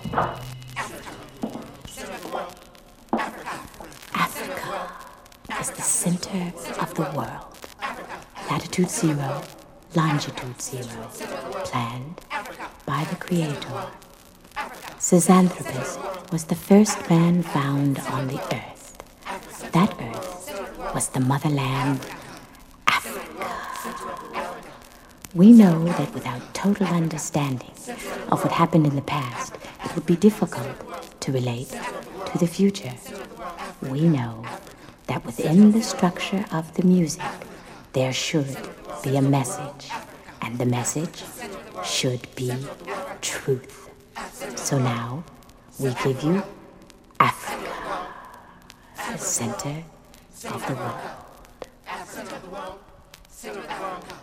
Africa is the center of the world. Latitude 0, longitude 0, planned by the Creator. Cisanthropus was the first man found on the earth. That earth was the motherland, Africa. We know that without total understanding of what happened in the past, it would be difficult to relate to the future. We know that within the structure of the music, there should be a message, and the message should be truth. So now, we give you Africa, the center of the world.